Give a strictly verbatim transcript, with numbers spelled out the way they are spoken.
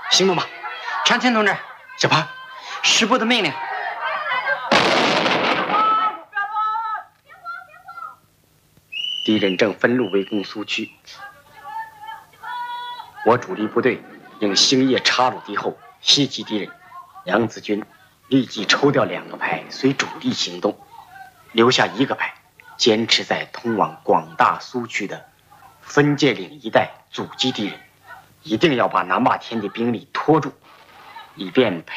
行动吧，长青同志。 小潘， 师部的命令。 敌人正分路围攻苏区，我主力部队应星夜插入敌后，袭击敌人。杨子军立即抽调两个排随主力行动，留下一个排坚持在通往广大苏区的分界岭一带阻击敌人，一定要把南霸天的兵力拖住，以便配